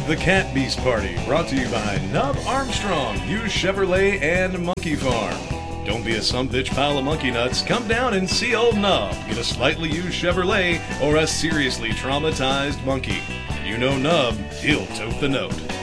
The Cat Beast Party, brought to you by Nub Armstrong, Hughes Chevrolet, and Monkey Farm. Don't be a sumbitch pile of monkey nuts. Come down and see old Nub. Get a slightly used Chevrolet or a seriously traumatized monkey. And you know Nub, he'll tote the note.